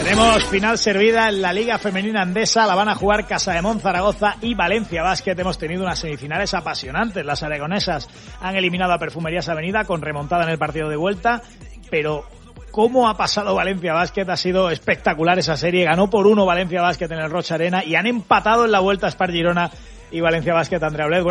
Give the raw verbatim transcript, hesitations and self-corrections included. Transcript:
Tenemos final servida en la Liga Femenina Endesa, la van a jugar Casademont Zaragoza y Valencia Basket. Hemos tenido unas semifinales apasionantes. Las aragonesas han eliminado a Perfumerías Avenida con remontada en el partido de vuelta, pero cómo ha pasado Valencia Basket, ha sido espectacular esa serie. Ganó por uno Valencia Basket en el Rocha Arena y han empatado en la vuelta Spar Girona y Valencia Basket, Andrea Olet.